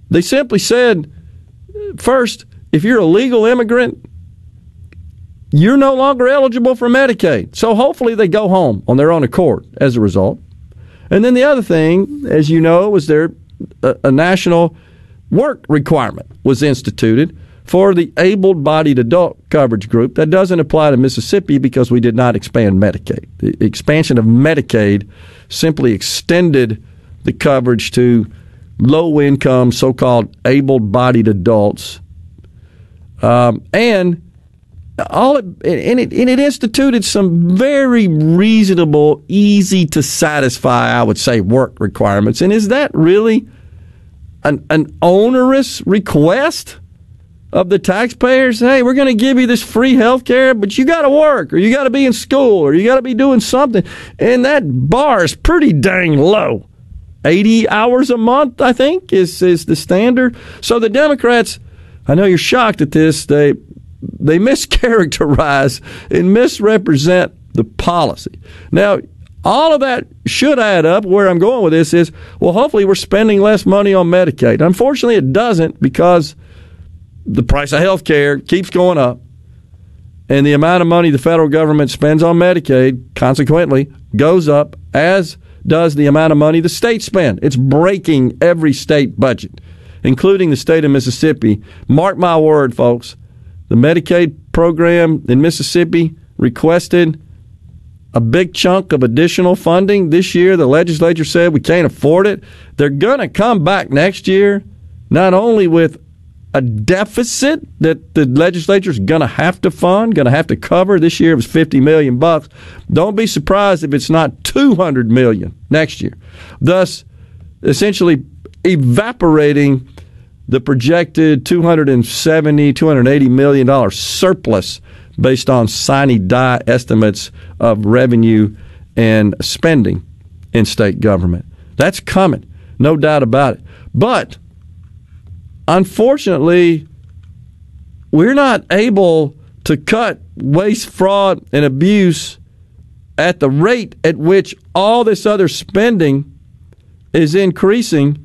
They simply said, first, if you're a legal immigrant, you're no longer eligible for Medicaid. So hopefully they go home on their own accord as a result. And then the other thing, as you know, was there a national work requirement was instituted for the able-bodied adult coverage group. That doesn't apply to Mississippi because we did not expand Medicaid. The expansion of Medicaid simply extended the coverage to low-income, so-called able-bodied adults. And it instituted some very reasonable, easy to satisfy, I would say, work requirements. And is that really an onerous request of the taxpayers? Hey, we're going to give you this free health care, but you got to work, or you got to be in school, or you got to be doing something. And that bar is pretty dang low. 80 hours a month, I think, is the standard. So the Democrats, I know you're shocked at this, they mischaracterize and misrepresent the policy. Now, all of that should add up. Where I'm going with this is, well, hopefully we're spending less money on Medicaid. Unfortunately, it doesn't, because the price of health care keeps going up, and the amount of money the federal government spends on Medicaid, consequently, goes up, as does the amount of money the states spend. It's breaking every state budget, including the state of Mississippi. Mark my word, folks, the Medicaid program in Mississippi requested a big chunk of additional funding this year. The legislature said we can't afford it. They're going to come back next year, not only with a deficit that the legislature is going to have to fund, going to have to cover. This year it was $50 million. Don't be surprised if it's not $200 million next year. Thus, essentially evaporating the projected $280 million surplus based on sine die estimates of revenue and spending in state government. That's coming, no doubt about it. But unfortunately, we're not able to cut waste, fraud, and abuse at the rate at which all this other spending is increasing.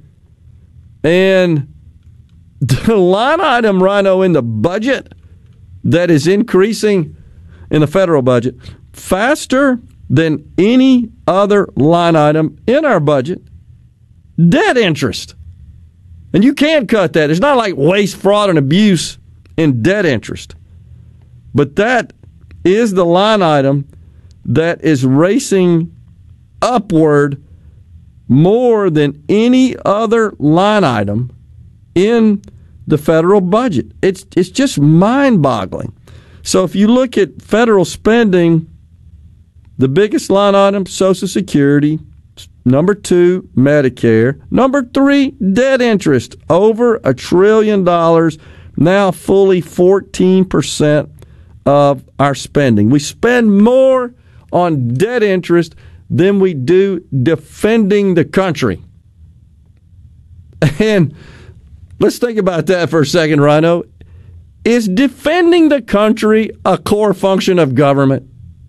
And the line item, Rhino, in the budget that is increasing in the federal budget faster than any other line item in our budget, debt interest. And you can't cut that. It's not like waste, fraud, and abuse in debt interest. But that is the line item that is racing upward more than any other line item in the federal budget. It's just mind-boggling. So if you look at federal spending, the biggest line item, Social Security. Number 2, Medicare. Number 3, debt interest. Over $1 trillion, now fully 14% of our spending. We spend more on debt interest than we do defending the country. And let's think about that for a second, Rhino. Is defending the country a core function of government?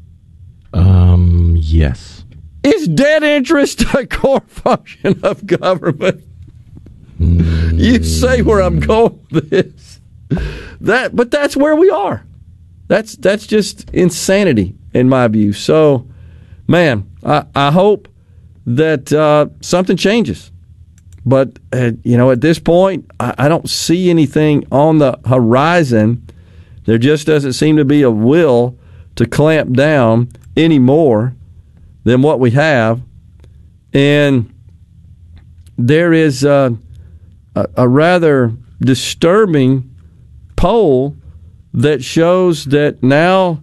Yes. Is debt interest a core function of government? You say where I'm going with this. But that's where we are. That's just insanity in my view. So, man, I hope that something changes. But, at this point, I don't see anything on the horizon. There just doesn't seem to be a will to clamp down any more than what we have. And there is a rather disturbing poll that shows that now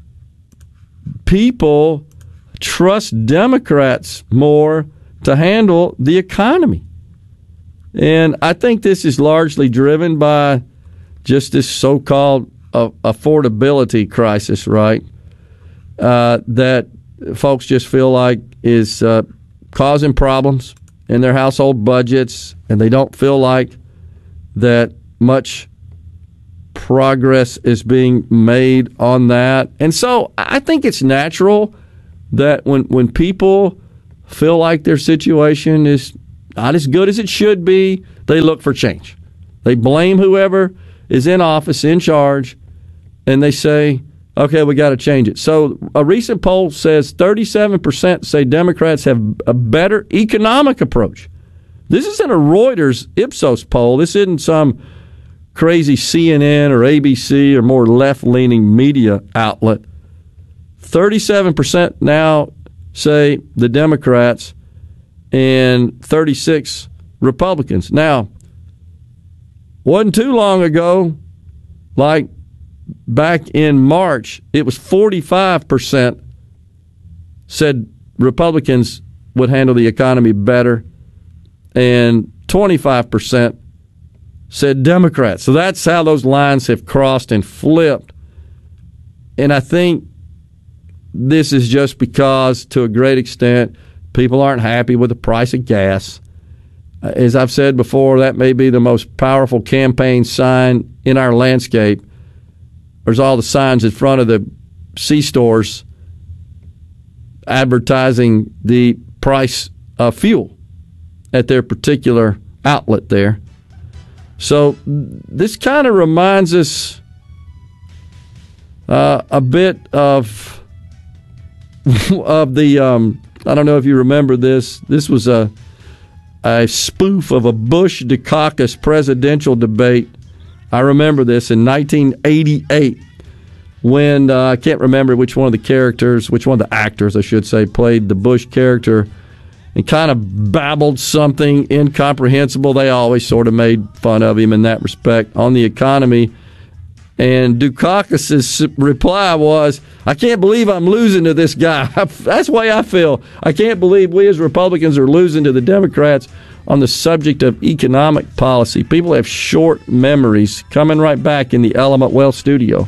people trust Democrats more to handle the economy. And I think this is largely driven by just this so-called affordability crisis, right? That folks just feel like is causing problems in their household budgets, and they don't feel like that much progress is being made on that. And so I think it's natural that when people feel like their situation is not as good as it should be, they look for change. They blame whoever is in office, in charge, and they say, okay, we got to change it. So a recent poll says 37% say Democrats have a better economic approach. This isn't a Reuters Ipsos poll. This isn't some crazy CNN or ABC or more left-leaning media outlet. 37% now say the Democrats and 36 Republicans. Now, wasn't too long ago, like back in March, it was 45% said Republicans would handle the economy better, and 25% said Democrats. So that's how those lines have crossed and flipped. And I think this is just because, to a great extent, people aren't happy with the price of gas. As I've said before, that may be the most powerful campaign sign in our landscape. There's all the signs in front of the C-stores advertising the price of fuel at their particular outlet there. So this kind of reminds us a bit of the, I don't know if you remember this. This was a spoof of a Bush-Dukakis presidential debate. I remember this in 1988 when I can't remember which one of the actors, I should say, played the Bush character and kind of babbled something incomprehensible. They always sort of made fun of him in that respect on the economy. And Dukakis' reply was, I can't believe I'm losing to this guy. That's the way I feel. I can't believe we as Republicans are losing to the Democrats on the subject of economic policy. People have short memories. Coming right back in the Element Wealth studio.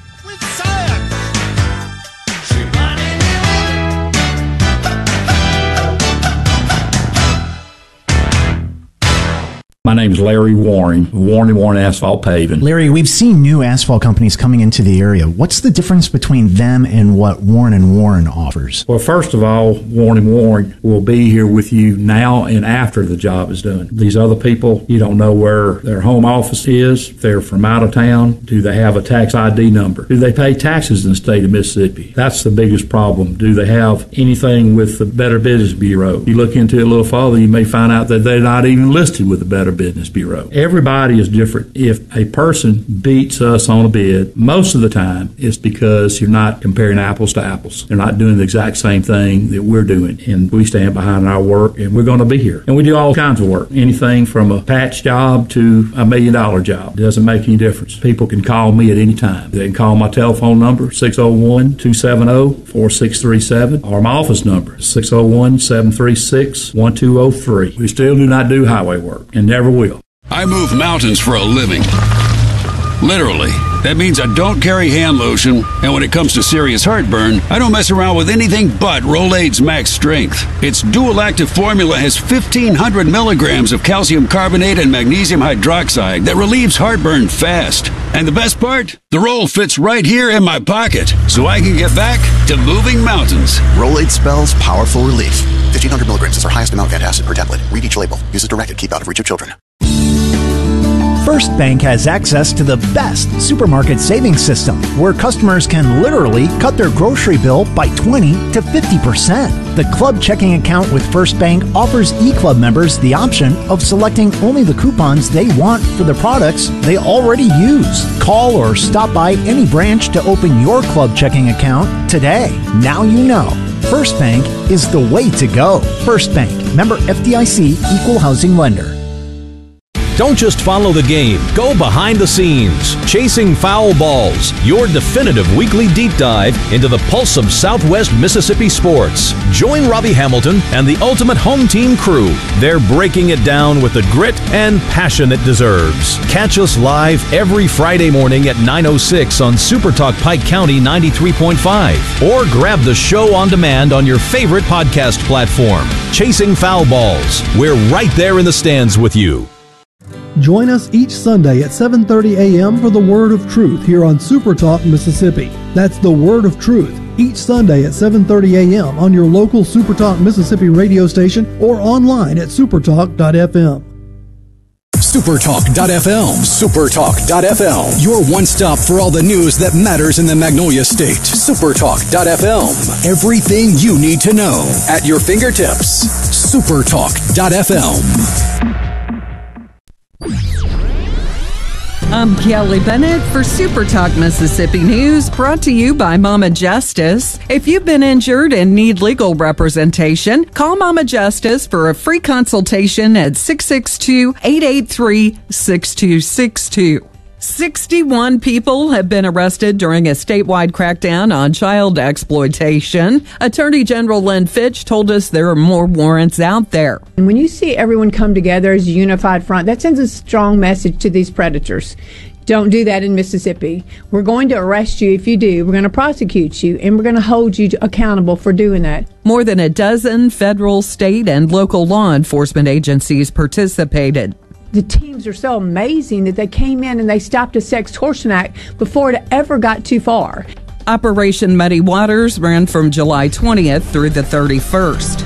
My name is Larry Warren, Warren Asphalt Paving. Larry, we've seen new asphalt companies coming into the area. What's the difference between them and what Warren & Warren offers? Well, first of all, Warren & Warren will be here with you now and after the job is done. These other people, you don't know where their home office is. If they're from out of town, do they have a tax ID number? Do they pay taxes in the state of Mississippi? That's the biggest problem. Do they have anything with the Better Business Bureau? You look into it a little further, you may find out that they're not even listed with the Better Business Bureau. Everybody is different. If a person beats us on a bid, most of the time it's because you're not comparing apples to apples. They're not doing the exact same thing that we're doing, and we stand behind our work, and we're going to be here. And we do all kinds of work, anything from a patch job to $1 million job. It doesn't make any difference. People can call me at any time. They can call my telephone number, 601-270-4637, or my office number, 601-736-1203. We still do not do highway work, and never will. I move mountains for a living. Literally. That means I don't carry hand lotion, and when it comes to serious heartburn, I don't mess around with anything but Rolaids Max Strength. Its dual-active formula has 1,500 milligrams of calcium carbonate and magnesium hydroxide that relieves heartburn fast. And the best part? The roll fits right here in my pocket, so I can get back to moving mountains. Rolaids spells powerful relief. 1,500 milligrams is our highest amount of antacid per tablet. Read each label. Use as directed. Keep out of reach of children. First Bank has access to the best supermarket savings system, where customers can literally cut their grocery bill by 20 to 50%. The club checking account with First Bank offers eClub members the option of selecting only the coupons they want for the products they already use. Call or stop by any branch to open your club checking account today. Now you know. First Bank is the way to go. First Bank, member FDIC, equal housing lender. Don't just follow the game, go behind the scenes. Chasing Foul Balls, your definitive weekly deep dive into the pulse of Southwest Mississippi sports. Join Robbie Hamilton and the Ultimate Home Team crew. They're breaking it down with the grit and passion it deserves. Catch us live every Friday morning at 9:06 on Super Talk Pike County 93.5. Or grab the show on demand on your favorite podcast platform. Chasing Foul Balls, we're right there in the stands with you. Join us each Sunday at 7:30 a.m. for the Word of Truth here on Super Talk Mississippi. That's the Word of Truth, each Sunday at 7:30 a.m. on your local Super Talk Mississippi radio station or online at supertalk.fm. supertalk.fm. Supertalk.fm. Your one stop for all the news that matters in the Magnolia State. Supertalk.fm. Everything you need to know at your fingertips. Supertalk.fm. I'm Kelly Bennett for Super Talk Mississippi News, brought to you by Mama Justice. If you've been injured and need legal representation, call Mama Justice for a free consultation at 662-883-6262. 61 people have been arrested during a statewide crackdown on child exploitation. Attorney General Lynn Fitch told us there are more warrants out there. And when you see everyone come together as a unified front, that sends a strong message to these predators. Don't do that in Mississippi. We're going to arrest you if you do. We're going to prosecute you, and we're going to hold you accountable for doing that. More than a dozen federal, state, and local law enforcement agencies participated. The teams are so amazing that they came in and they stopped a sextortion act before it ever got too far. Operation Muddy Waters ran from July 20th through the 31st.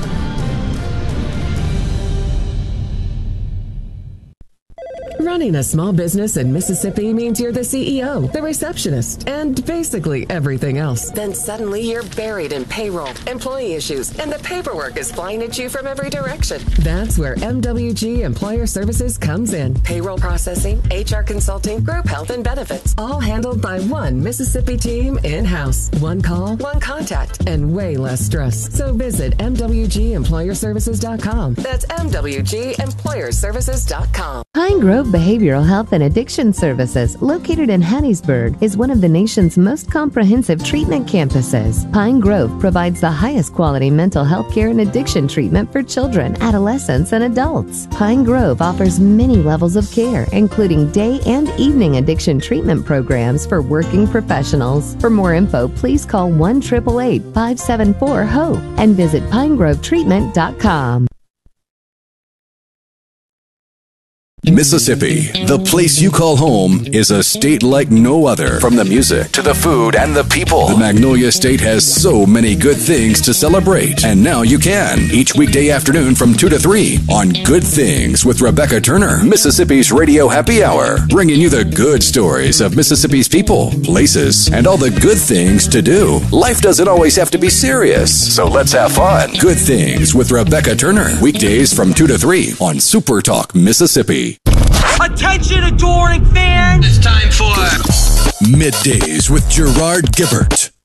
Running a small business in Mississippi means you're the CEO, the receptionist, and basically everything else. Then suddenly you're buried in payroll, employee issues, and the paperwork is flying at you from every direction. That's where MWG Employer Services comes in. Payroll processing, HR consulting, group health and benefits, all handled by one Mississippi team in-house. One call, one contact, and way less stress. So visit MWGEmployerServices.com. That's MWGEmployerServices.com. Pine Grove Behavioral Health and Addiction Services, located in Hattiesburg, is one of the nation's most comprehensive treatment campuses. Pine Grove provides the highest quality mental health care and addiction treatment for children, adolescents, and adults. Pine Grove offers many levels of care, including day and evening addiction treatment programs for working professionals. For more info, please call 1-888-574-HOPE and visit pinegrovetreatment.com. Mississippi, the place you call home, is a state like no other. From the music to the food and the people, the Magnolia State has so many good things to celebrate. And now you can, each weekday afternoon from 2 to 3 on Good Things with Rebecca Turner, Mississippi's Radio Happy Hour, bringing you the good stories of Mississippi's people, places, and all the good things to do. Life doesn't always have to be serious, so let's have fun. Good Things with Rebecca Turner, weekdays from 2 to 3 on Super Talk Mississippi. Attention, adoring fans! It's time for Middays with Gerard Gibbert